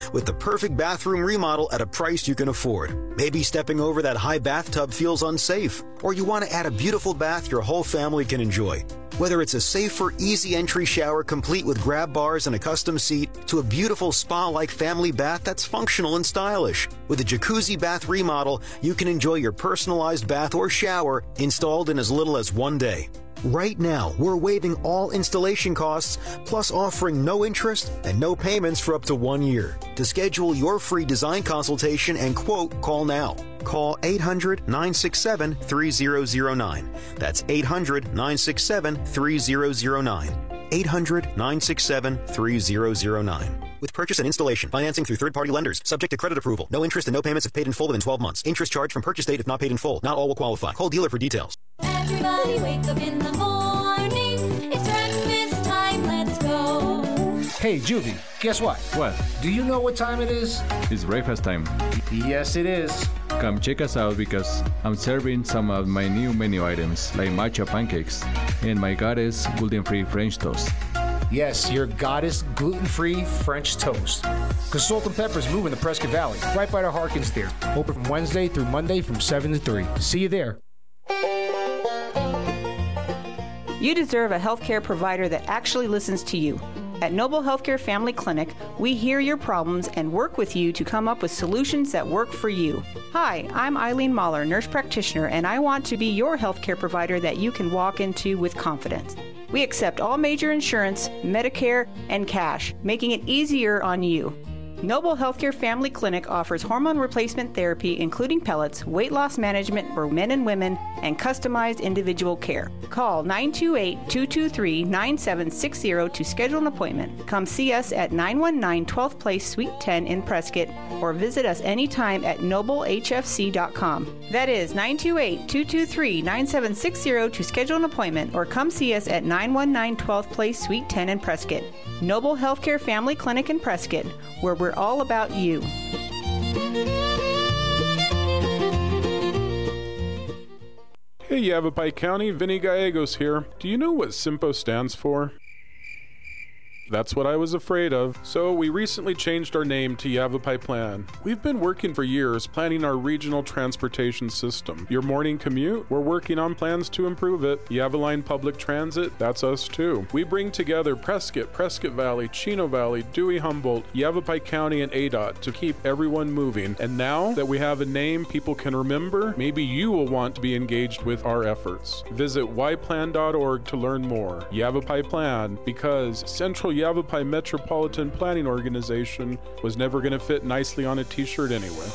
with the perfect bathroom remodel at a price you can afford. Maybe stepping over that high bathtub feels unsafe, or you want to add a beautiful bath your whole family can enjoy. Whether it's a safer, easy entry shower complete with grab bars and a custom seat, to a beautiful spa-like family bath that's functional and stylish. With a jacuzzi bath remodel, you can enjoy your personalized bath or shower installed in as little as 1 day. Right now, we're waiving all installation costs, plus offering no interest and no payments for up to 1 year. To schedule your free design consultation and quote, call now. Call 800-967-3009. That's 800-967-3009. 800-967-3009. With purchase and installation, financing through third-party lenders, subject to credit approval. No interest and no payments if paid in full within 12 months. Interest charged from purchase date if not paid in full. Not all will qualify. Call dealer for details. Everybody wake up in the morning. It's breakfast time. Let's go. Hey, Juvie, guess what? What? Do you know what time it is? It's breakfast time. Yes, it is. Come check us out because I'm serving some of my new menu items like matcha pancakes and my goddess gluten-free French toast. Yes, your goddess gluten-free French toast. Because Salt and Pepper's moving to Prescott Valley, right by the Harkins Theater. Open from Wednesday through Monday from 7 to 3. See you there. You deserve a healthcare provider that actually listens to you. At Noble Healthcare Family Clinic, we hear your problems and work with you to come up with solutions that work for you. Hi, I'm Eileen Mahler, nurse practitioner, and I want to be your healthcare provider that you can walk into with confidence. We accept all major insurance, Medicare, and cash, making it easier on you. Noble Healthcare Family Clinic offers hormone replacement therapy, including pellets, weight loss management for men and women, and customized individual care. Call 928-223-9760 to schedule an appointment. Come see us at 919 12th Place, Suite 10 in Prescott, or visit us anytime at noblehfc.com. That is 928-223-9760 to schedule an appointment, or come see us at 919 12th Place, Suite 10 in Prescott. Noble Healthcare Family Clinic in Prescott, where we're all about you. Hey Yavapai County, Vinny Gallegos here. Do you know what SIMPO stands for? That's what I was afraid of. So we recently changed our name to Yavapai Plan. We've been working for years planning our regional transportation system. Your morning commute? We're working on plans to improve it. Yavaline Public Transit? That's us too. We bring together Prescott, Prescott Valley, Chino Valley, Dewey Humboldt, Yavapai County, and ADOT to keep everyone moving. And now that we have a name people can remember, maybe you will want to be engaged with our efforts. Visit yplan.org to learn more. Yavapai Plan, because Central Yavapai Metropolitan Planning Organization was never going to fit nicely on a t-shirt anyway.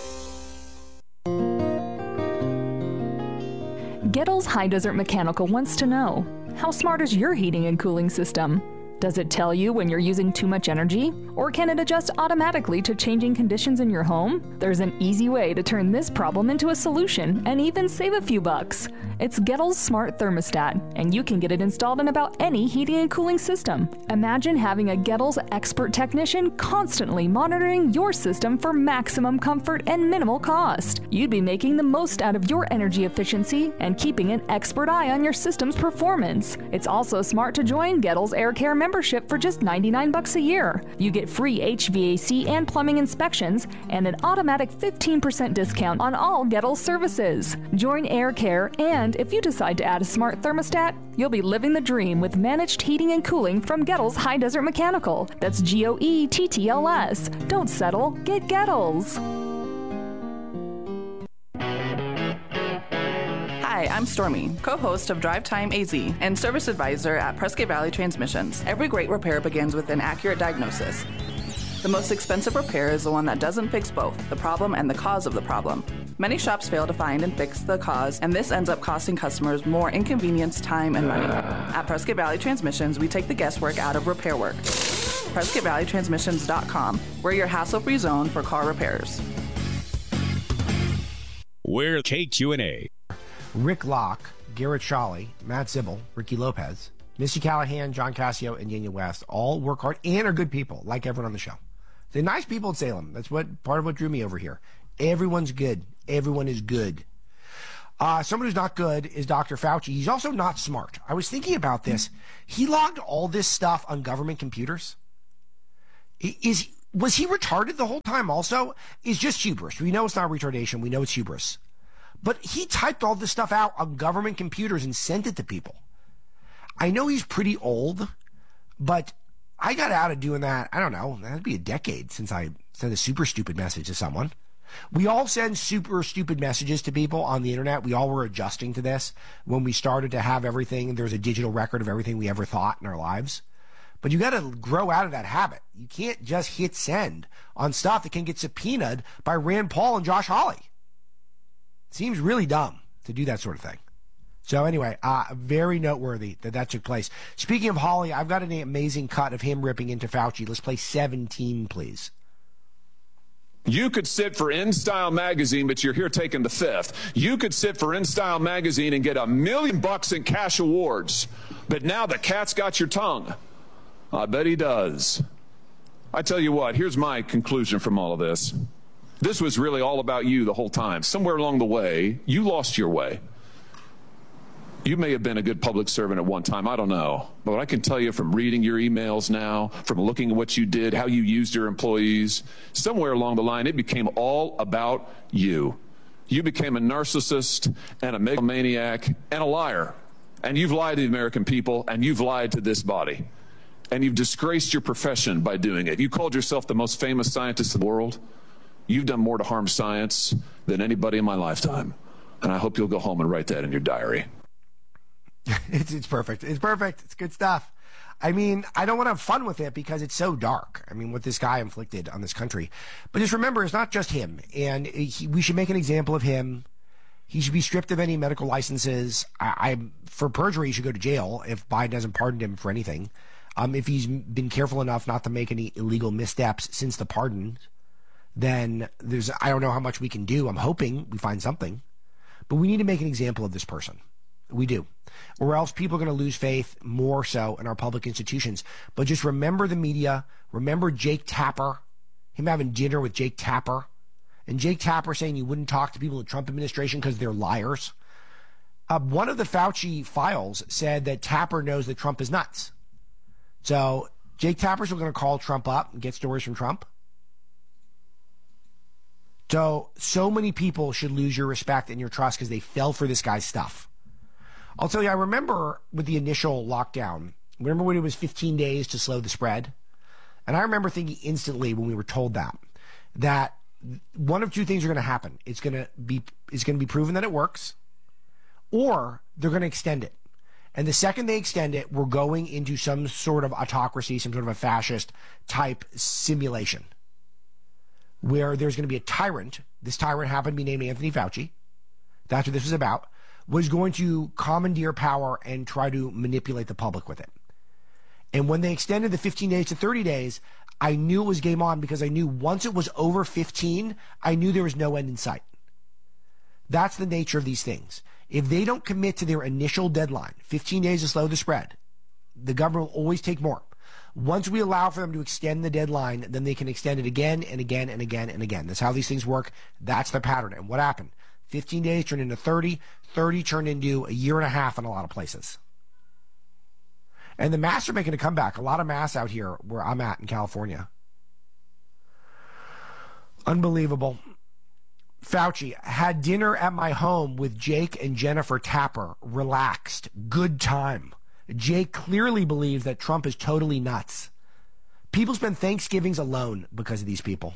Gettles High Desert Mechanical wants to know, how smart is your heating and cooling system? Does it tell you when you're using too much energy? Or can it adjust automatically to changing conditions in your home? There's an easy way to turn this problem into a solution and even save a few bucks. It's Gettles Smart Thermostat, and you can get it installed in about any heating and cooling system. Imagine having a Gettles expert technician constantly monitoring your system for maximum comfort and minimal cost. You'd be making the most out of your energy efficiency and keeping an expert eye on your system's performance. It's also smart to join Gettles Air Care membership for just $99 a year. You get free HVAC and plumbing inspections and an automatic 15% discount on all Gettles services. Join Air Care, and if you decide to add a smart thermostat, you'll be living the dream with managed heating and cooling from Gettles High Desert Mechanical. That's GOETTLS. Don't settle, get Gettles. Hi, I'm Stormy, co-host of Drive Time AZ and service advisor at Prescott Valley Transmissions. Every great repair begins with an accurate diagnosis. The most expensive repair is the one that doesn't fix both the problem and the cause of the problem. Many shops fail to find and fix the cause, and this ends up costing customers more inconvenience, time, and money. At Prescott Valley Transmissions, we take the guesswork out of repair work. PrescottValleyTransmissions.com. We're your hassle-free zone for car repairs. We're KQNA. Rick Locke, Garrett Shawley, Matt Zibel, Ricky Lopez, Missy Callahan, John Cassio, and Daniel West all work hard and are good people, like everyone on the show. They're nice people at Salem. That's part of what drew me over here. Everyone's good. Everyone is good. Someone who's not good is Dr. Fauci. He's also not smart. I was thinking about this. He logged all this stuff on government computers. Was he retarded the whole time also? It's just hubris. We know it's not retardation. We know it's hubris. But he typed all this stuff out on government computers and sent it to people. I know he's pretty old, but I got out of doing that, I don't know, that'd be a decade since I sent a super stupid message to someone. We all send super stupid messages to people on the internet. We all were adjusting to this when we started to have everything. There's a digital record of everything we ever thought in our lives. But you got to grow out of that habit. You can't just hit send on stuff that can get subpoenaed by Rand Paul and Josh Hawley. It seems really dumb to do that sort of thing. So anyway, very noteworthy that took place. Speaking of Hawley, I've got an amazing cut of him ripping into Fauci. Let's play 17, please. You could sit for InStyle magazine, but you're here taking the fifth. You could sit for InStyle magazine and get $1 million in cash awards, but now the cat's got your tongue. I bet he does. I tell you what, here's my conclusion from all of this. This was really all about you the whole time. Somewhere along the way, you lost your way. You may have been a good public servant at one time, I don't know. But I can tell you from reading your emails now, from looking at what you did, how you used your employees, somewhere along the line, it became all about you. You became a narcissist and a megalomaniac and a liar. And you've lied to the American people, and you've lied to this body. And you've disgraced your profession by doing it. You called yourself the most famous scientist in the world. You've done more to harm science than anybody in my lifetime. And I hope you'll go home and write that in your diary. It's perfect. It's perfect. It's good stuff. I mean, I don't want to have fun with it because it's so dark. I mean, what this guy inflicted on this country. But just remember, it's not just him. And we should make an example of him. He should be stripped of any medical licenses. For perjury, he should go to jail if Biden hasn't pardoned him for anything. If he's been careful enough not to make any illegal missteps since the pardon, then I don't know how much we can do. I'm hoping we find something. But we need to make an example of this person. We do. Or else people are going to lose faith more so in our public institutions. But just remember the media. Remember Jake Tapper, him having dinner with Jake Tapper. And Jake Tapper saying you wouldn't talk to people in the Trump administration because they're liars. One of the Fauci files said that Tapper knows that Trump is nuts. So Jake Tapper's going to call Trump up and get stories from Trump. So many people should lose your respect and your trust because they fell for this guy's stuff. I'll tell you, I remember with the initial lockdown, remember when it was 15 days to slow the spread? And I remember thinking instantly when we were told that one of two things are going to happen. It's going to be proven that it works, or they're going to extend it. And the second they extend it, we're going into some sort of autocracy, some sort of a fascist type simulation where there's going to be a tyrant. This tyrant happened to be named Anthony Fauci. That's what this was about. Was going to commandeer power and try to manipulate the public with it. And when they extended the 15 days to 30 days, I knew it was game on because I knew once it was over 15, I knew there was no end in sight. That's the nature of these things. If they don't commit to their initial deadline, 15 days to slow the spread, the government will always take more. Once we allow for them to extend the deadline, then they can extend it again and again and again and again. That's how these things work. That's the pattern. And what happened? 15 days turned into 30, 30 turned into a year and a half in a lot of places. And the masks are making a comeback. A lot of masks out here where I'm at in California. Unbelievable. Fauci had dinner at my home with Jake and Jennifer Tapper. Relaxed. Good time. Jake clearly believes that Trump is totally nuts. People spend Thanksgivings alone because of these people.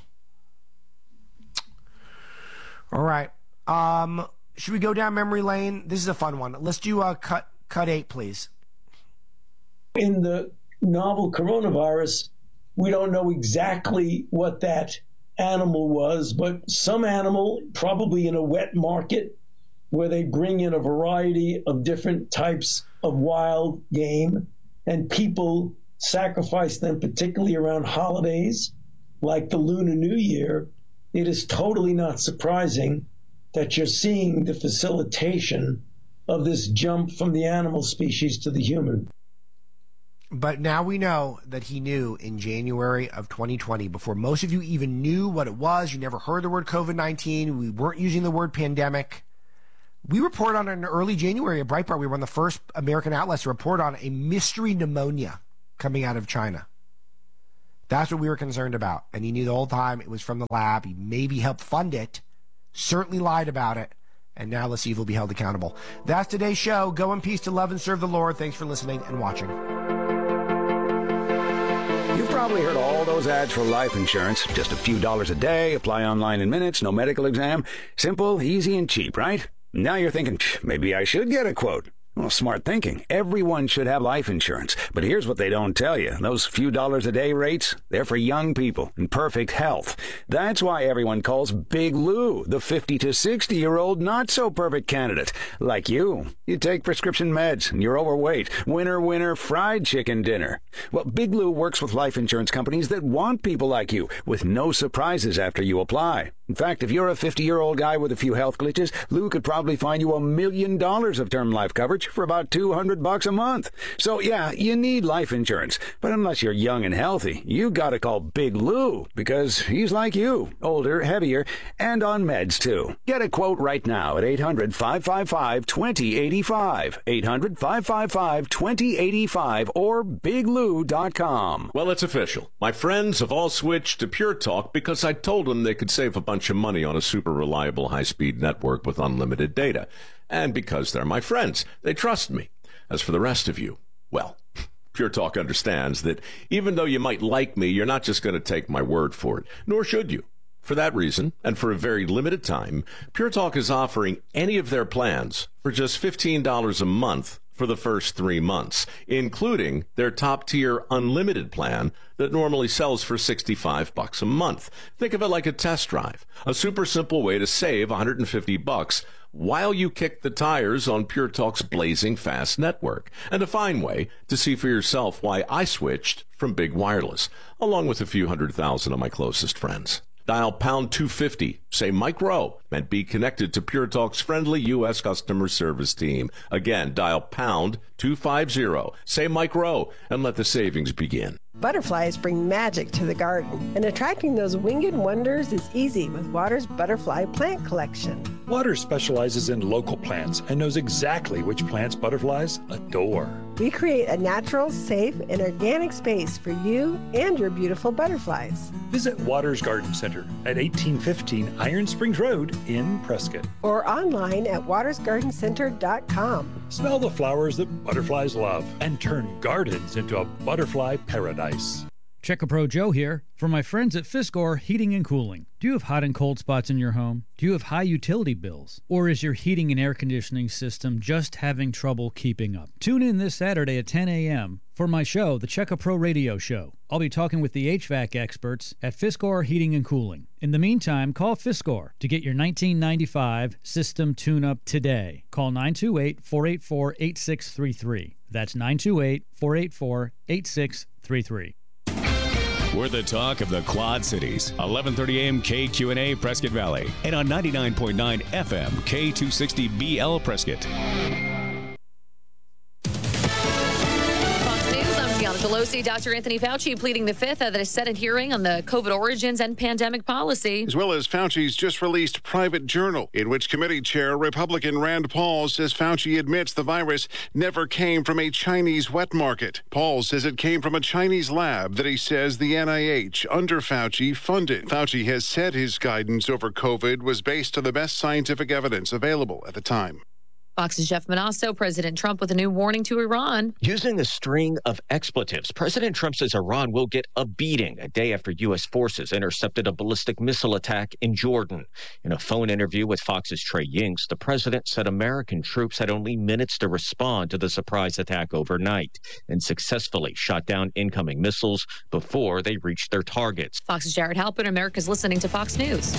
All right. Should we go down memory lane? This is a fun one. Let's do cut 8, please. In the novel coronavirus, we don't know exactly what that animal was, but some animal, probably in a wet market, where they bring in a variety of different types of wild game, and people sacrifice them, particularly around holidays, like the Lunar New Year. It is totally not surprising that you're seeing the facilitation of this jump from the animal species to the human. But now we know that he knew in January of 2020, before most of you even knew what it was. You never heard the word COVID-19. We weren't using the word pandemic. We reported on it in early January at Breitbart. We were one of the first American outlets to report on a mystery pneumonia coming out of China. That's what we were concerned about. And he knew the whole time it was from the lab. He maybe helped fund it, certainly lied about it, and now let's see if he'll be held accountable. That's today's show. Go in peace to love and serve the Lord. Thanks for listening and watching. You've probably heard all those ads for life insurance. Just a few dollars a day, apply online in minutes, no medical exam. Simple, easy, and cheap, right? Now you're thinking, maybe I should get a quote. Well, smart thinking. Everyone should have life insurance. But here's what they don't tell you. Those few dollars a day rates, they're for young people in perfect health. That's why everyone calls Big Lou the 50 to 60-year-old not-so-perfect candidate. Like you. You take prescription meds, and you're overweight. Winner, fried chicken dinner. Well, Big Lou works with life insurance companies that want people like you, with no surprises after you apply. In fact, if you're a 50-year-old guy with a few health glitches, Lou could probably find you $1 million of term life coverage for about $200 a month. So yeah, you need life insurance. But unless you're young and healthy, you gotta call Big Lou, because he's like you, older, heavier, and on meds too. Get a quote right now at 800-555-2085, 800-555-2085, or biglou.com. Well, it's official. My friends have all switched to Pure Talk because I told them they could save a bunch of money on a super reliable high-speed network with unlimited data. And because they're my friends, they trust me. As for the rest of you, well, Pure Talk understands that even though you might like me, you're not just going to take my word for it, nor should you. For that reason, and for a very limited time, Pure Talk is offering any of their plans for just $15 a month for the first 3 months, including their top-tier unlimited plan that normally sells for $65 a month. Think of it like a test drive, a super simple way to save $150 while you kick the tires on Pure Talk's blazing fast network, and a fine way to see for yourself why I switched from Big Wireless, along with a few 100,000 of my closest friends. Dial pound 250, say Mike Rowe, and be connected to Pure Talk's friendly U.S. customer service team. Again, dial pound 250, say Mike Rowe, and let the savings begin. Butterflies bring magic to the garden, and attracting those winged wonders is easy with Water's Butterfly Plant Collection. Water specializes in local plants and knows exactly which plants butterflies adore. We create a natural, safe, and organic space for you and your beautiful butterflies. Visit Water's Garden Center at 1815 Iron Springs Road in Prescott. Or online at watersgardencenter.com. Smell the flowers that butterflies love and turn gardens into a butterfly paradise. Check-A-Pro Joe here for my friends at Fiskor Heating and Cooling. Do you have hot and cold spots in your home? Do you have high utility bills? Or is your heating and air conditioning system just having trouble keeping up? Tune in this Saturday at 10 a.m. for my show, the Check-A-Pro Radio Show. I'll be talking with the HVAC experts at Fiskor Heating and Cooling. In the meantime, call Fiskor to get your 1995 system tune-up today. Call 928-484-8633. That's 928-484-8633. We're the talk of the Quad Cities. 1130 AM KQNA Prescott Valley. And on 99.9 FM K260BL Prescott. Pelosi, Dr. Anthony Fauci pleading the Fifth at a Senate hearing on the COVID origins and pandemic policy. As well as Fauci's just released private journal, in which committee chair Republican Rand Paul says Fauci admits the virus never came from a Chinese wet market. Paul says it came from a Chinese lab that he says the NIH, under Fauci, funded. Fauci has said his guidance over COVID was based on the best scientific evidence available at the time. Fox's Jeff Manasso, President Trump with a new warning to Iran. Using a string of expletives, President Trump says Iran will get a beating a day after U.S. forces intercepted a ballistic missile attack in Jordan. In a phone interview with Fox's Trey Yingst, the president said American troops had only minutes to respond to the surprise attack overnight and successfully shot down incoming missiles before they reached their targets. Fox's Jared Halpern, America's listening to Fox News.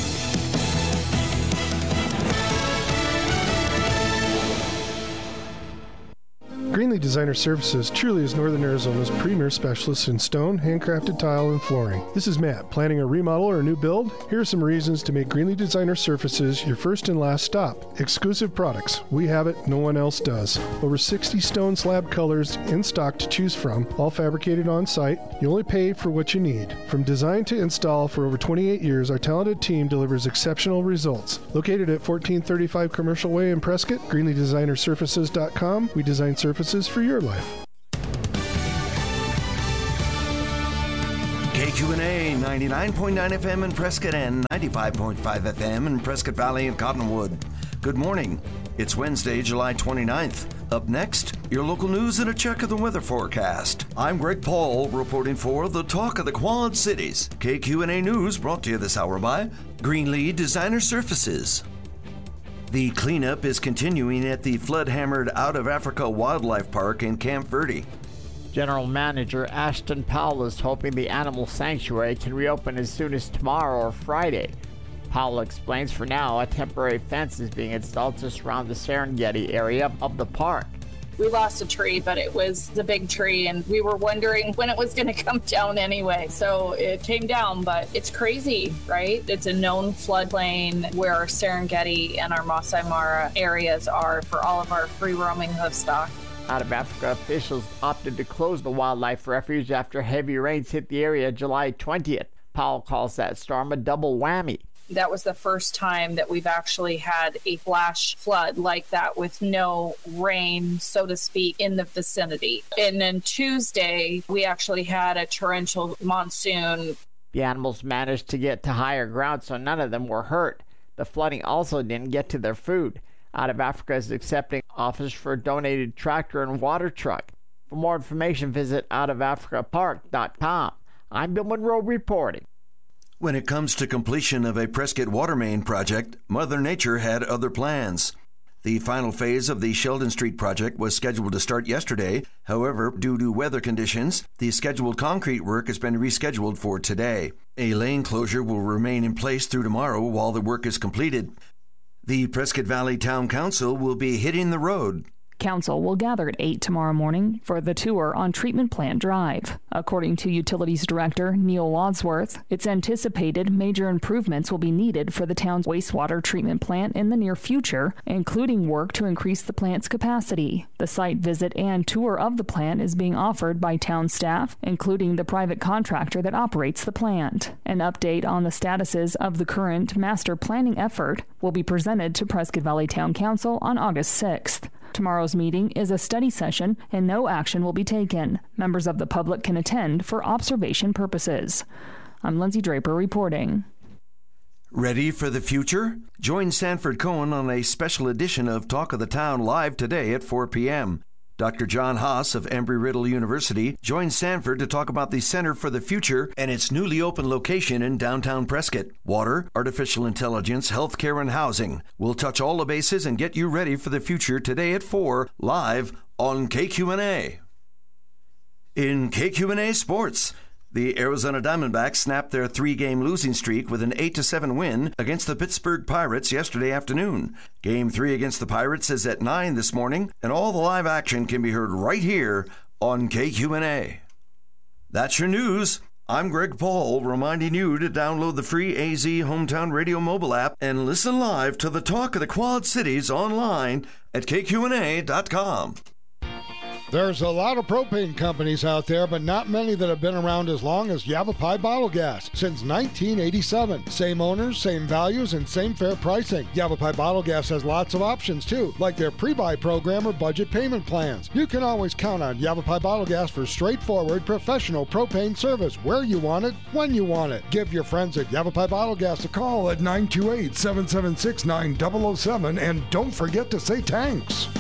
Greenlee Designer Services truly is Northern Arizona's premier specialist in stone, handcrafted tile, and flooring. This is Matt. Planning a remodel or a new build? Here are some reasons to make Greenlee Designer Services your first and last stop. Exclusive products. We have it. No one else does. Over 60 stone slab colors in stock to choose from, all fabricated on site. You only pay for what you need. From design to install for over 28 years, our talented team delivers exceptional results. Located at 1435 Commercial Way in Prescott, GreenleeDesignerSurfaces.com. We design surfaces for your life. KQ KQNA 99.9 FM in Prescott and 95.5 FM in Prescott Valley and Cottonwood. Good morning. It's Wednesday, July 29th. Up next, your local news and a check of the weather forecast. I'm Greg Paul reporting for the Talk of the Quad Cities. KQNA News brought to you this hour by Greenlee Designer Surfaces. The cleanup is continuing at the flood-hammered Out of Africa Wildlife Park in Camp Verde. General Manager Ashton Powell is hoping the animal sanctuary can reopen as soon as tomorrow or Friday. Powell explains for now a temporary fence is being installed to surround the Serengeti area of the park. We lost a tree, but it was a big tree, and we were wondering when it was going to come down anyway. So it came down, but it's crazy, right? It's a known floodplain where our Serengeti and our Masai Mara areas are for all of our free-roaming livestock. Out of Africa officials opted to close the wildlife refuge after heavy rains hit the area July 20th. Powell calls that storm a double whammy. That was the first time that we've actually had a flash flood like that with no rain, so to speak, in the vicinity. And then Tuesday, we actually had a torrential monsoon. The animals managed to get to higher ground, so none of them were hurt. The flooding also didn't get to their food. Out of Africa is accepting offers for a donated tractor and water truck. For more information, visit outofafricapark.com. I'm Bill Monroe reporting. When it comes to completion of a Prescott water main project, Mother Nature had other plans. The final phase of the Sheldon Street project was scheduled to start yesterday. However, due to weather conditions, the scheduled concrete work has been rescheduled for today. A lane closure will remain in place through tomorrow while the work is completed. The Prescott Valley Town Council will be hitting the road. Council will gather at 8 tomorrow morning for the tour on Treatment Plant Drive. According to Utilities Director Neil Wadsworth, it's anticipated major improvements will be needed for the town's wastewater treatment plant in the near future, including work to increase the plant's capacity. The site visit and tour of the plant is being offered by town staff, including the private contractor that operates the plant. An update on the statuses of the current master planning effort will be presented to Prescott Valley Town Council on August 6th. Tomorrow's meeting is a study session and no action will be taken. Members of the public can attend for observation purposes. I'm Lindsay Draper reporting. Ready for the future? Join Sanford Cohen on a special edition of Talk of the Town live today at 4 p.m. Dr. John Haas of Embry-Riddle University joins Sanford to talk about the Center for the Future and its newly opened location in downtown Prescott. Water, artificial intelligence, healthcare, and housing. We'll touch all the bases and get you ready for the future today at 4, live on KQNA. In KQNA Sports, the Arizona Diamondbacks snapped their 3-game losing streak with an 8-7 win against the Pittsburgh Pirates yesterday afternoon. Game 3 against the Pirates is at 9 this morning, and all the live action can be heard right here on KQNA. That's your news. I'm Greg Paul, reminding you to download the free AZ Hometown Radio mobile app and listen live to the Talk of the Quad Cities online at KQNA.com. There's a lot of propane companies out there, but not many that have been around as long as Yavapai Bottle Gas since 1987. Same owners, same values, and same fair pricing. Yavapai Bottle Gas has lots of options too, like their pre-buy program or budget payment plans. You can always count on Yavapai Bottle Gas for straightforward, professional propane service where you want it, when you want it. Give your friends at Yavapai Bottle Gas a call at 928-776-9007, and don't forget to say thanks.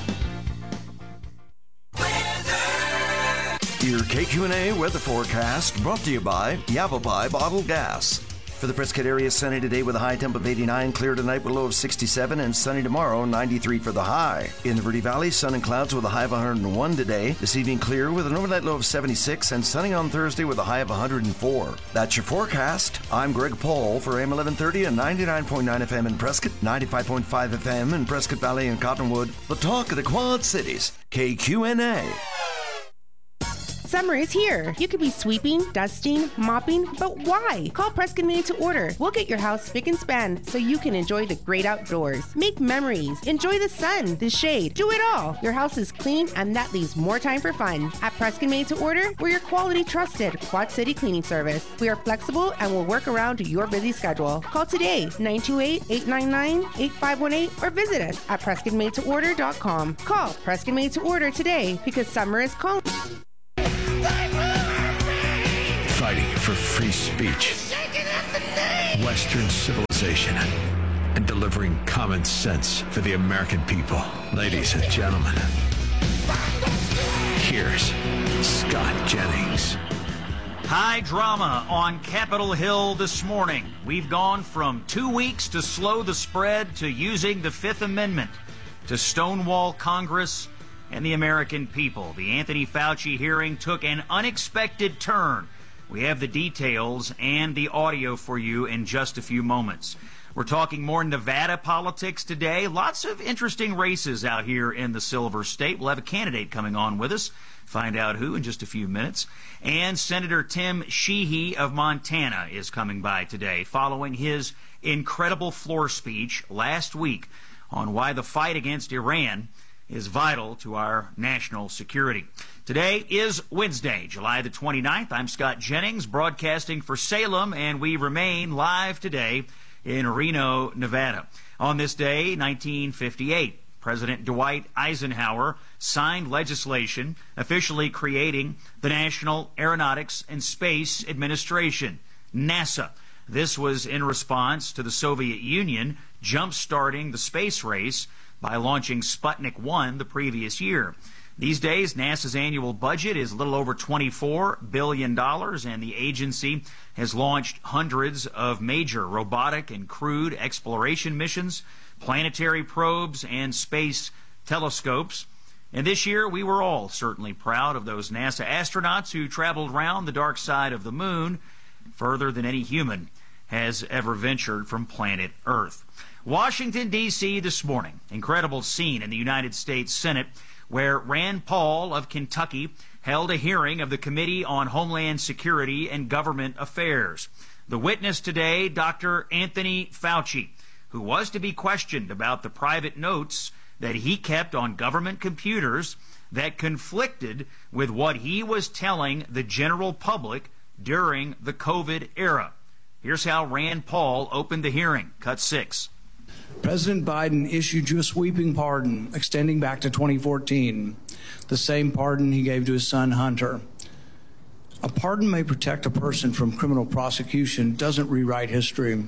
Your KQNA weather forecast brought to you by Yavapai Bottled Gas. For the Prescott area, sunny today with a high temp of 89, clear tonight with a low of 67, and sunny tomorrow, 93 for the high. In the Verde Valley, sun and clouds with a high of 101 today. This evening, clear with an overnight low of 76, and sunny on Thursday with a high of 104. That's your forecast. I'm Greg Paul for AM 1130 and 99.9 FM in Prescott, 95.5 FM in Prescott Valley and Cottonwood. The Talk of the Quad Cities, KQNA. Summer is here. You could be sweeping, dusting, mopping, but why? Call Prescott Made to Order. We'll get your house spick and span so you can enjoy the great outdoors. Make memories. Enjoy the sun, the shade. Do it all. Your house is clean and that leaves more time for fun. At Prescott Made to Order, we're your quality, trusted Quad City cleaning service. We are flexible and will work around your busy schedule. Call today, 928-899-8518 or visit us at PrescottMadeToOrder.com. Call Prescott Made to Order today because summer is calling. Fighting for free speech, Western civilization, and delivering common sense for the American people. Ladies and gentlemen, here's Scott Jennings. High drama on Capitol Hill this morning. We've gone from 2 weeks to slow the spread to using the Fifth Amendment to stonewall Congress and the American people. The Anthony Fauci hearing took an unexpected turn. We have the details and the audio for you in just a few moments. We're talking more Nevada politics today. Lots of interesting races out here in the Silver State. We'll have a candidate coming on with us. Find out who in just a few minutes. And Senator Tim Sheehy of Montana is coming by today following his incredible floor speech last week on why the fight against Iran is vital to our national security. Today is Wednesday, July the 29th. I'm Scott Jennings, broadcasting for Salem, and we remain live today in Reno, Nevada. On this day, 1958, President Dwight Eisenhower signed legislation officially creating the National Aeronautics and Space Administration, NASA. This was in response to the Soviet Union jump-starting the space race by launching Sputnik 1 the previous year. These days, NASA's annual budget is a little over $24 billion, and the agency has launched hundreds of major robotic and crewed exploration missions, planetary probes, and space telescopes. And this year, we were all certainly proud of those NASA astronauts who traveled around the dark side of the moon further than any human has ever ventured from planet Earth. Washington, D.C. this morning. Incredible scene in the United States Senate where Rand Paul of Kentucky held a hearing of the Committee on Homeland Security and Government Affairs. The witness today, Dr. Anthony Fauci, who was to be questioned about the private notes that he kept on government computers that conflicted with what he was telling the general public during the COVID era. Here's how Rand Paul opened the hearing. Cut 6. President Biden issued you a sweeping pardon extending back to 2014, the same pardon he gave to his son Hunter. A pardon may protect a person from criminal prosecution, doesn't rewrite history.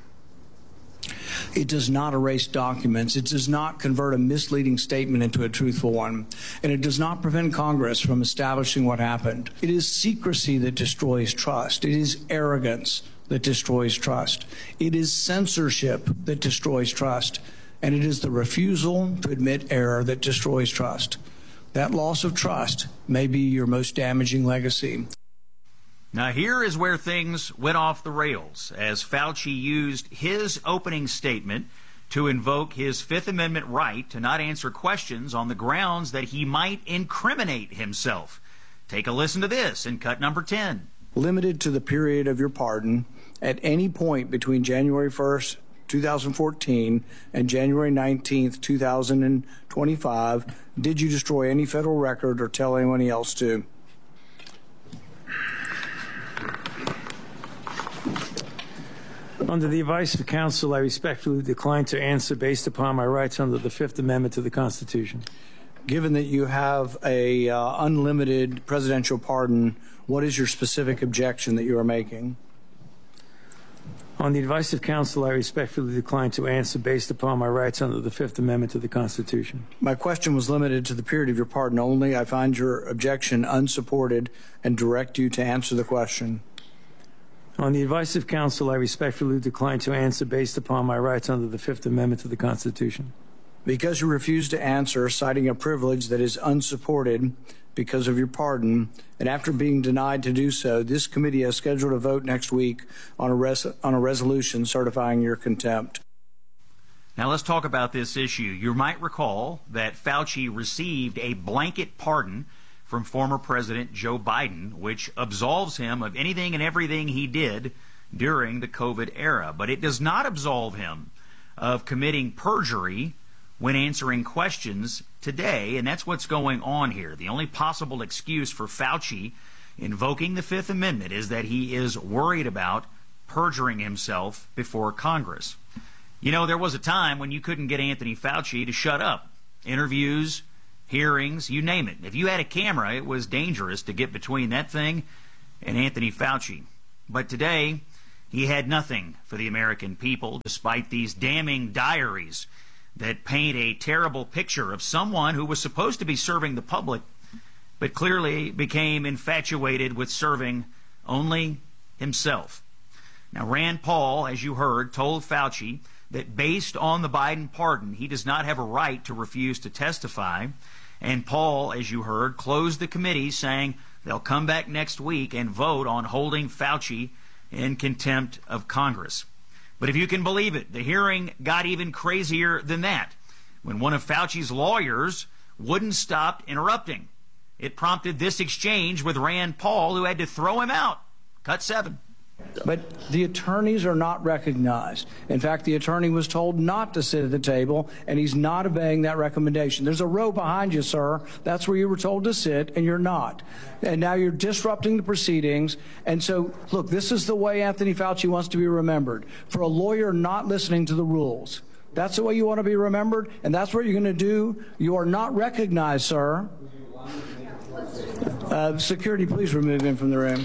It does not erase documents. It does not convert a misleading statement into a truthful one. And it does not prevent Congress from establishing what happened. It is secrecy that destroys trust. It is arrogance that destroys trust. It is censorship that destroys trust. And it is the refusal to admit error that destroys trust. That loss of trust may be your most damaging legacy. Now here is where things went off the rails as Fauci used his opening statement to invoke his Fifth Amendment right to not answer questions on the grounds that he might incriminate himself. Take a listen to this in cut number 10. Limited to the period of your pardon, at any point between January 1st, 2014 and January 19th, 2025, did you destroy any federal record or tell anyone else to? Under the advice of counsel, I respectfully decline to answer based upon my rights under the Fifth Amendment to the Constitution. Given that you have a unlimited presidential pardon, what is your specific objection that you are making? On the advice of counsel, I respectfully decline to answer based upon my rights under the Fifth Amendment to the Constitution. My question was limited to the period of your pardon only. I find your objection unsupported and direct you to answer the question. On the advice of counsel, I respectfully decline to answer based upon my rights under the Fifth Amendment to the Constitution. Because you refuse to answer, citing a privilege that is unsupported because of your pardon, and after being denied to do so, this committee has scheduled a vote next week on a resolution certifying your contempt. Now let's talk about this issue. You might recall that Fauci received a blanket pardon from former President Joe Biden, which absolves him of anything and everything he did during the COVID era. But it does not absolve him of committing perjury when answering questions today, and that's what's going on here. The only possible excuse for Fauci invoking the Fifth Amendment is that he is worried about perjuring himself before Congress. You know, there was a time when you couldn't get Anthony Fauci to shut up. Interviews, hearings, you name it. If you had a camera, it was dangerous to get between that thing and Anthony Fauci. But today, he had nothing for the American people, despite these damning diaries that paint a terrible picture of someone who was supposed to be serving the public, but clearly became infatuated with serving only himself. Now, Rand Paul, as you heard, told Fauci that based on the Biden pardon, he does not have a right to refuse to testify. And Paul, as you heard, closed the committee, saying they'll come back next week and vote on holding Fauci in contempt of Congress. But if you can believe it, the hearing got even crazier than that when one of Fauci's lawyers wouldn't stop interrupting. It prompted this exchange with Rand Paul, who had to throw him out. Cut 7. But the attorneys are not recognized. In fact, the attorney was told not to sit at the table, and he's not obeying that recommendation. There's a row behind you, sir. That's where you were told to sit, and you're not. And now you're disrupting the proceedings. And so, look, this is the way Anthony Fauci wants to be remembered, for a lawyer not listening to the rules. That's the way you want to be remembered, and that's what you're going to do. You are not recognized, sir. Security, please remove him from the room.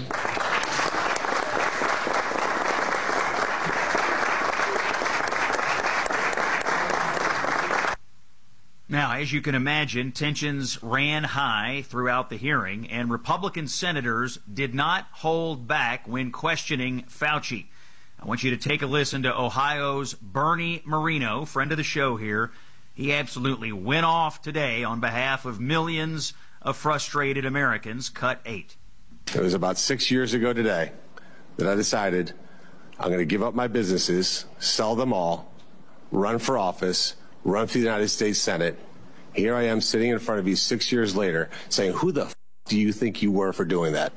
Now, as you can imagine, tensions ran high throughout the hearing, and Republican senators did not hold back when questioning Fauci. I want you to take a listen to Ohio's Bernie Moreno, friend of the show here. He absolutely went off today on behalf of millions of frustrated Americans. Cut 8. It was about 6 years ago today that I decided I'm going to give up my businesses, sell them all, run for office, run for the United States Senate. Here I am sitting in front of you 6 years later saying, who the do you think you were for doing that?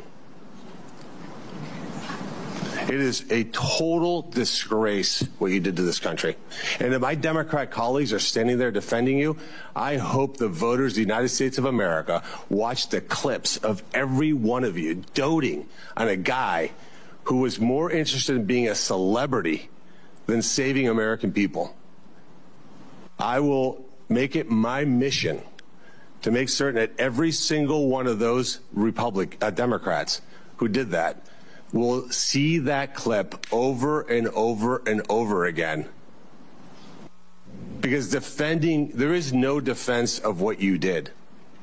It is a total disgrace what you did to this country. And if my Democrat colleagues are standing there defending you, I hope the voters of the United States of America watch the clips of every one of you doting on a guy who was more interested in being a celebrity than saving American people. I will make it my mission to make certain that every single one of those Democrats who did that will see that clip over and over and over again. Because there is no defense of what you did.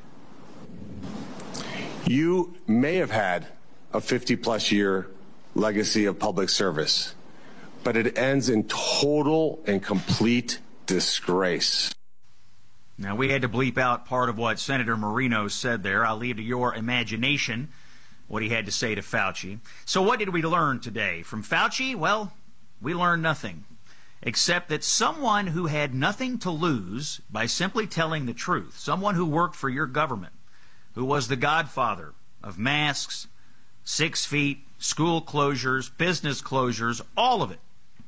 You may have had a 50-plus year legacy of public service, but it ends in total and complete disgrace. Now, we had to bleep out part of what Senator Moreno said there. I'll leave to your imagination what he had to say to Fauci. So what did we learn today? From Fauci, well, we learned nothing, except that someone who had nothing to lose by simply telling the truth, someone who worked for your government, who was the godfather of masks, 6 feet, school closures, business closures, all of it,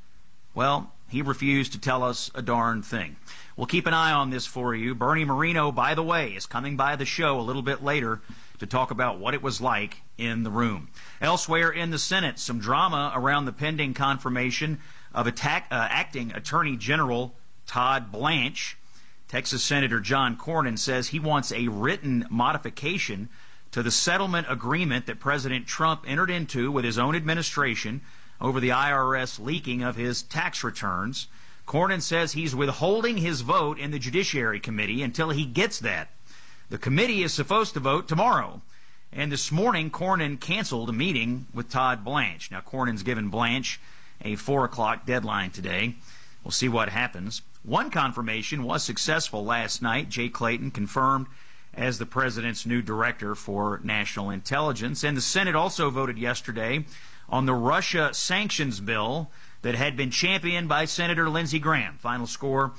well, he refused to tell us a darn thing. We'll keep an eye on this for you. Bernie Moreno, by the way, is coming by the show a little bit later to talk about what it was like in the room. Elsewhere in the Senate, some drama around the pending confirmation of acting Attorney General Todd Blanche. Texas Senator John Cornyn says he wants a written modification to the settlement agreement that President Trump entered into with his own administration over the IRS leaking of his tax returns. Cornyn says he's withholding his vote in the Judiciary Committee until he gets that. The committee is supposed to vote tomorrow. And this morning, Cornyn canceled a meeting with Todd Blanche. Now, Cornyn's given Blanche a 4 o'clock deadline today. We'll see what happens. One confirmation was successful last night. Jay Clayton confirmed as the president's new director for national intelligence. And the Senate also voted yesterday on the Russia sanctions bill that had been championed by Senator Lindsey Graham. Final score,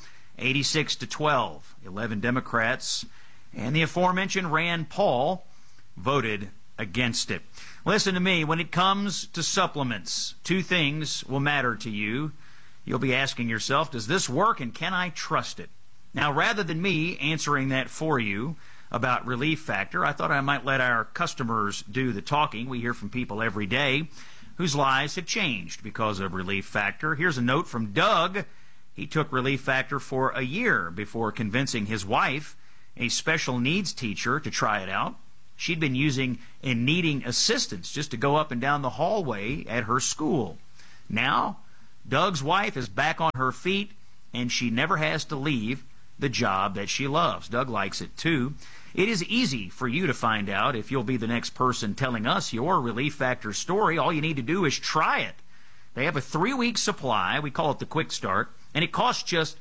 86-12. 11 Democrats and the aforementioned Rand Paul voted against it. Listen to me. When it comes to supplements, 2 things will matter to you. You'll be asking yourself, does this work and can I trust it? Now, rather than me answering that for you about Relief Factor, I thought I might let our customers do the talking. We hear from people every day whose lives have changed because of Relief Factor. Here's a note from Doug. He took Relief Factor for a year before convincing his wife, a special needs teacher, to try it out. she'd been using and needing assistance just to go up and down the hallway at her school. Now, Doug's wife is back on her feet, and she never has to leave the job that she loves. Doug likes it too. It is easy for you to find out if you'll be the next person telling us your Relief Factor story. All you need to do is try it. They have a 3-week supply. We call it the Quick Start, and it costs just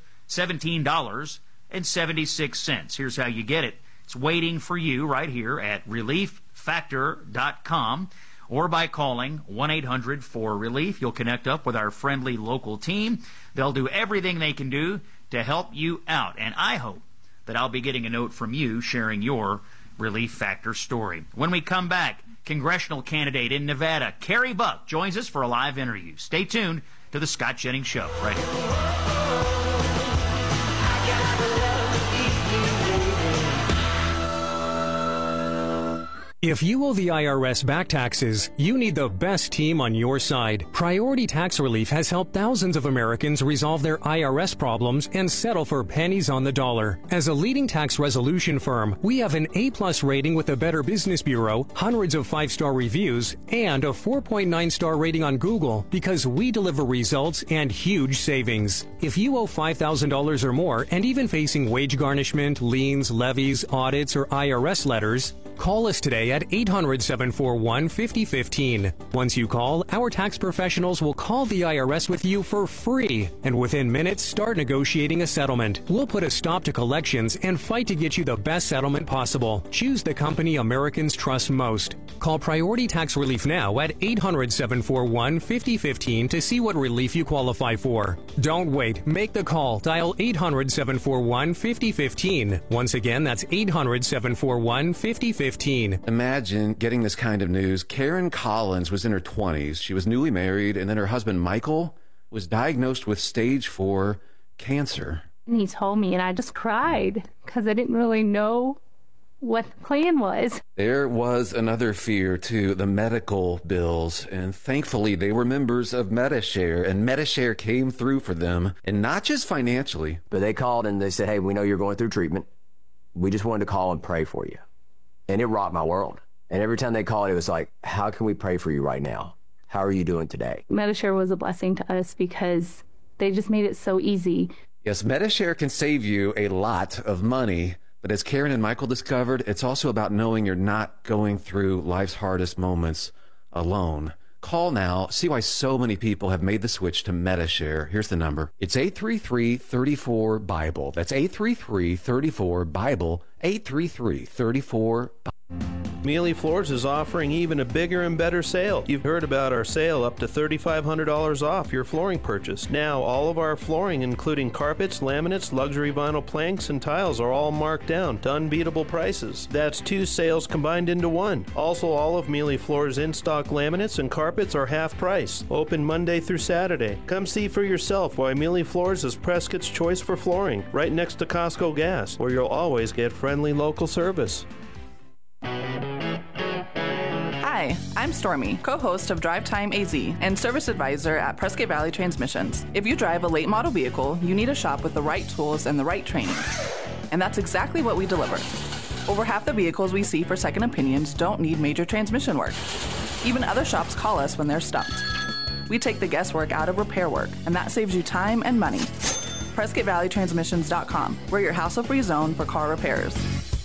$17.76. Here's how you get it. It's waiting for you right here at relieffactor.com or by calling 1-800-4RELIEF. You'll connect up with our friendly local team. They'll do everything they can do to help you out. And I hope that I'll be getting a note from you sharing your Relief Factor story. When we come back, congressional candidate in Nevada, Carrie Buck, joins us for a live interview. Stay tuned to the Scott Jennings Show right here. If you owe the IRS back taxes, you need the best team on your side. Priority Tax Relief has helped thousands of Americans resolve their IRS problems and settle for pennies on the dollar. As a leading tax resolution firm, we have an A+ rating with the Better Business Bureau, hundreds of 5-star reviews, and a 4.9-star rating on Google because we deliver results and huge savings. If you owe $5,000 or more and even facing wage garnishment, liens, levies, audits, or IRS letters, call us today at 800-741-5015. Once you call, our tax professionals will call the IRS with you for free, and within minutes start negotiating a settlement. We'll put a stop to collections and fight to get you the best settlement possible. Choose the company Americans trust most. Call Priority Tax Relief now at 800-741-5015 to see what relief you qualify for. Don't wait. Make the call. Dial 800-741-5015. Once again, that's 800-741-5015. Imagine getting this kind of news. Karen Collins was in her 20s. She was newly married, and then her husband, Michael, was diagnosed with stage 4 cancer. And he told me, and I just cried because I didn't really know what the plan was. There was another fear, too, the medical bills, and thankfully they were members of Medi-Share, and Medi-Share came through for them, and not just financially. But they called and they said, hey, we know you're going through treatment. We just wanted to call and pray for you. And it rocked my world. And every time they called, it was like, how can we pray for you right now? How are you doing today? Medi-Share was a blessing to us because they just made it so easy. Yes, Medi-Share can save you a lot of money. But as Karen and Michael discovered, it's also about knowing you're not going through life's hardest moments alone. Call now. See why so many people have made the switch to Medi-Share. Here's the number. It's 833-34-BIBLE. That's 833-34-BIBLE. 833-34-BIBLE. Mealy Floors is offering even a bigger and better sale. You've heard about our sale up to $3,500 off your flooring purchase. Now, all of our flooring, including carpets, laminates, luxury vinyl planks, and tiles, are all marked down to unbeatable prices. That's 2 sales combined into one. Also, all of Mealy Floors' in-stock laminates and carpets are half price. Open Monday through Saturday. Come see for yourself why Mealy Floors is Prescott's choice for flooring, right next to Costco Gas, where you'll always get friendly local service. Hi, I'm Stormy, co-host of Drive Time AZ and service advisor at Prescott Valley Transmissions. If you drive a late model vehicle, you need a shop with the right tools and the right training. And that's exactly what we deliver. Over half the vehicles we see for second opinions don't need major transmission work. Even other shops call us when they're stumped. We take the guesswork out of repair work, and that saves you time and money. PrescottValleyTransmissions.com. We're your hassle-free zone for car repairs.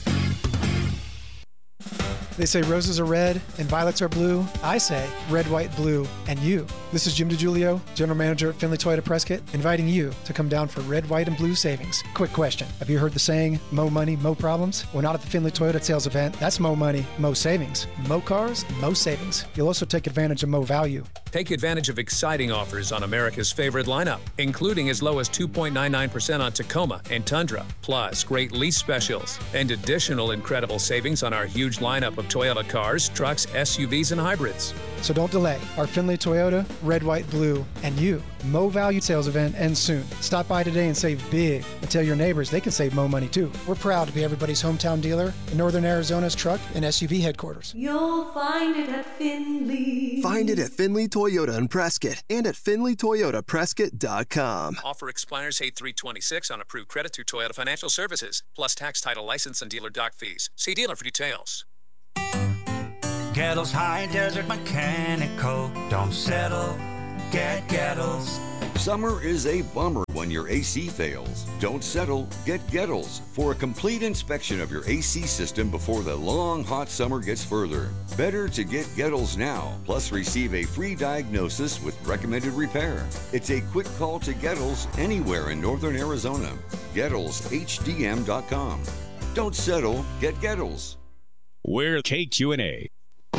They say roses are red and violets are blue. I say red, white, blue, and you. This is Jim DiGiulio, General Manager at Findlay Toyota Prescott, inviting you to come down for red, white, and blue savings. Quick question. Have you heard the saying, mo money, mo problems? Well, not at the Findlay Toyota sales event. That's mo money, mo savings. Mo cars, mo savings. You'll also take advantage of mo value. Take advantage of exciting offers on America's favorite lineup, including as low as 2.99% on Tacoma and Tundra, plus great lease specials and additional incredible savings on our huge lineup of Toyota cars, trucks, SUVs, and hybrids. So don't delay. Our Findlay Toyota, red, white, blue, and you. Mo Value sales event ends soon. Stop by today and save big. And tell your neighbors they can save mo money too. We're proud to be everybody's hometown dealer in Northern Arizona's truck and SUV headquarters. You'll find it at Findlay. Find it at Findlay Toyota in Prescott and at FindlayToyotaPrescott.com. Offer expires 8/3/26 on approved credit through Toyota Financial Services, plus tax, title, license, and dealer dock fees. See dealer for details. Gettles High Desert Mechanical. Don't settle, get Gettles. Summer is a bummer when your AC fails. Don't settle, get Gettles for a complete inspection of your AC system before the long, hot summer gets further. Better to get Gettles now, plus receive a free diagnosis with recommended repair. It's a quick call to Gettles anywhere in northern Arizona. GettlesHDM.com. Don't settle, get Gettles. We're KQNA.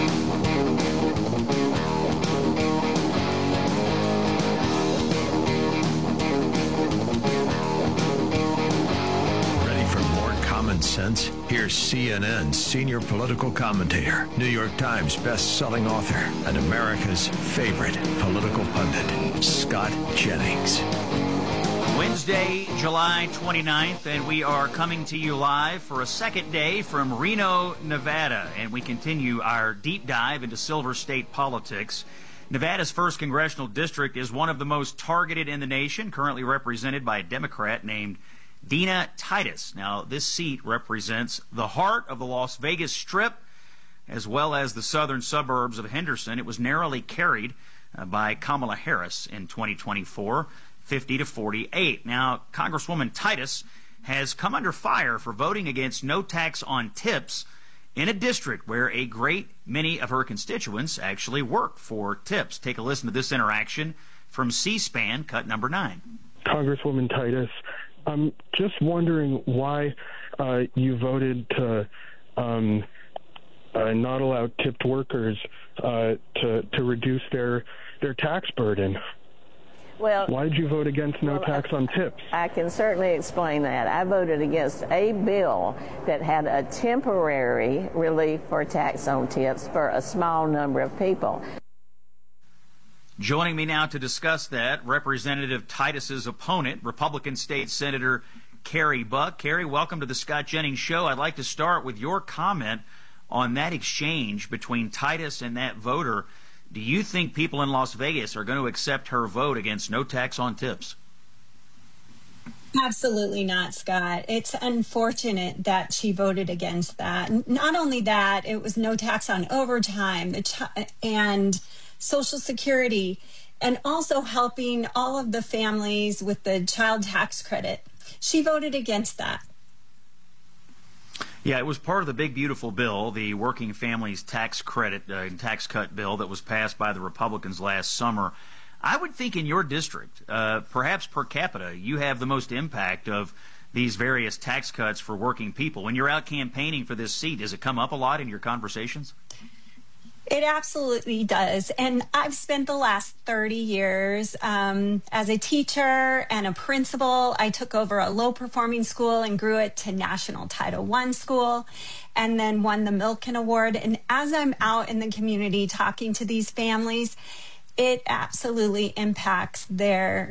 Common sense? Here's CNN senior political commentator, New York Times best-selling author, and America's favorite political pundit, Scott Jennings. Wednesday, July 29th, and we are coming to you live for a second day from Reno, Nevada, and we continue our deep dive into Silver State politics. Nevada's 1st Congressional District is one of the most targeted in the nation, currently represented by a Democrat named Dina Titus. Now, this seat represents the heart of the Las Vegas Strip, as well as the southern suburbs of Henderson. It was narrowly carried by Kamala Harris in 2024, 50-48. Now, Congresswoman Titus has come under fire for voting against no tax on tips in a district where a great many of her constituents actually work for tips. Take a listen to this interaction from C-SPAN, cut number 9. Congresswoman Titus, I'm just wondering why you voted to not allow tipped workers to reduce their tax burden. Well, why did you vote against no tax on tips? I can certainly explain that. I voted against a bill that had a temporary relief for tax on tips for a small number of people. Joining me now to discuss that, Representative Titus's opponent, Republican State Senator Carrie Buck. Carrie, welcome to the Scott Jennings Show. I'd like to start with your comment on that exchange between Titus and that voter. Do you think people in Las Vegas are going to accept her vote against no tax on tips? Absolutely not, Scott. It's unfortunate that she voted against that. Not only that, it was no tax on overtime and Social Security, and also helping all of the families with the child tax credit. She voted against that. Yeah, it was part of the big, beautiful bill, the Working Families Tax Credit and Tax Cut bill that was passed by the Republicans last summer. I would think in your district, perhaps per capita, you have the most impact of these various tax cuts for working people. When you're out campaigning for this seat, does it come up a lot in your conversations? It absolutely does. And I've spent the last 30 years as a teacher and a principal. I took over a low-performing school and grew it to National Title I school, and then won the Milken Award. And as I'm out in the community talking to these families, it absolutely impacts the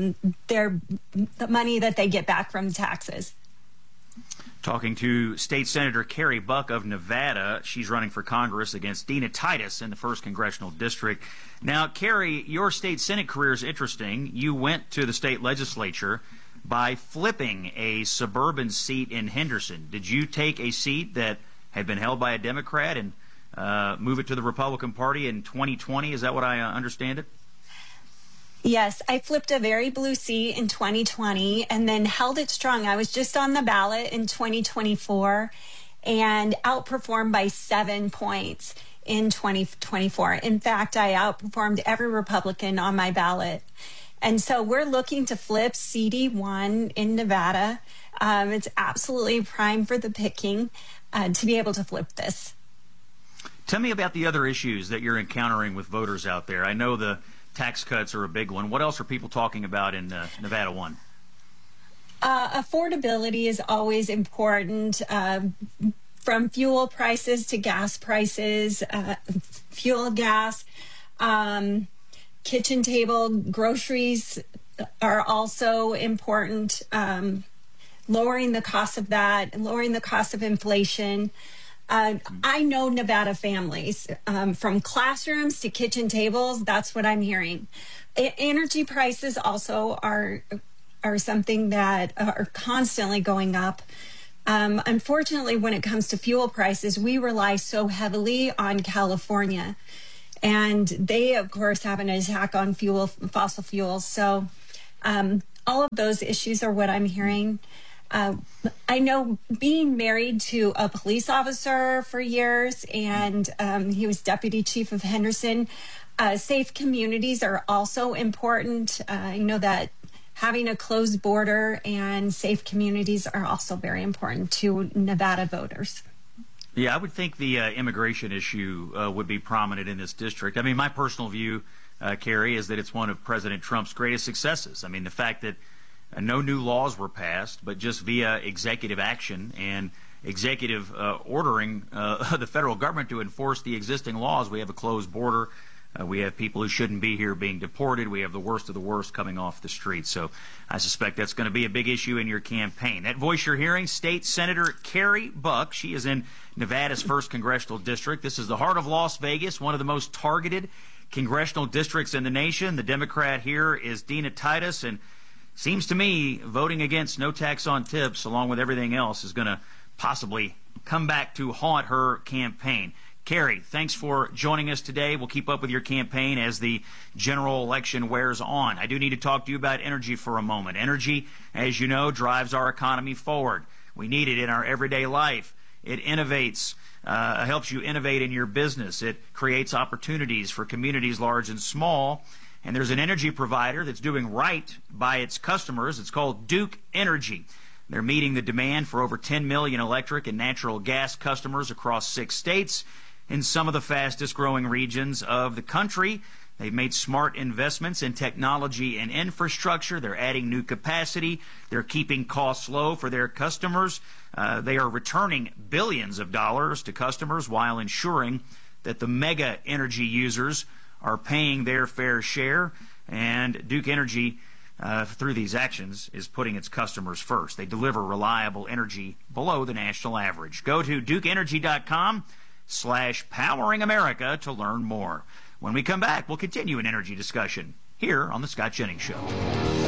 money that they get back from taxes. Talking to State Senator Carrie Buck of Nevada. She's running for Congress against Dina Titus in the 1st Congressional District. Now, Carrie, your state Senate career is interesting. You went to the state legislature by flipping a suburban seat in Henderson. Did you take a seat that had been held by a Democrat and move it to the Republican Party in 2020? Is that what I understand it? Yes, I flipped a very blue seat in 2020 and then held it strong. I was just on the ballot in 2024 and outperformed by 7 points in 2024. In fact, I outperformed every Republican on my ballot. And so we're looking to flip CD1 in Nevada. It's absolutely prime for the picking to be able to flip this. Tell me about the other issues that you're encountering with voters out there. I know the tax cuts are a big one. What else are people talking about in Nevada 1? Affordability is always important, from fuel prices to gas prices, fuel, gas, kitchen table, groceries are also important, lowering the cost of that, lowering the cost of inflation. I know Nevada families, from classrooms to kitchen tables. That's what I'm hearing. Energy prices also are something that are constantly going up. Unfortunately, when it comes to fuel prices, we rely so heavily on California. And they, of course, have an attack on fossil fuels. So all of those issues are what I'm hearing. I know being married to a police officer for years, and he was deputy chief of Henderson. Safe communities are also important. I know that having a closed border and safe communities are also very important to Nevada voters. Yeah, I would think the immigration issue would be prominent in this district. I mean, my personal view, Carrie, is that it's one of President Trump's greatest successes. I mean, the fact that no new laws were passed, but just via executive action and executive ordering the federal government to enforce the existing laws. We have a closed border. We have people who shouldn't be here being deported. We have the worst of the worst coming off the streets. So I suspect that's going to be a big issue in your campaign. That voice you're hearing, State Senator Carrie Buck. She is in Nevada's 1st Congressional District. This is the heart of Las Vegas, one of the most targeted congressional districts in the nation. The Democrat here is Dina Titus, and seems to me voting against no tax on tips, along with everything else, is going to possibly come back to haunt her campaign. Carrie, thanks for joining us today. We'll keep up with your campaign as the general election wears on. I do need to talk to you about energy for a moment. Energy, as you know, drives our economy forward. We need it in our everyday life. It innovates, helps you innovate in your business. It creates opportunities for communities large and small. And there's an energy provider that's doing right by its customers. It's called Duke Energy. They're meeting the demand for over 10 million electric and natural gas customers across 6 states in some of the fastest growing regions of the country. They've made smart investments in technology and infrastructure. They're adding new capacity. They're keeping costs low for their customers. They are returning billions of dollars to customers while ensuring that the mega energy users are paying their fair share. And Duke Energy, through these actions, is putting its customers first. They deliver reliable energy below the national average. Go to DukeEnergy.com/Powering America to learn more. When we come back, we'll continue an energy discussion here on The Scott Jennings Show.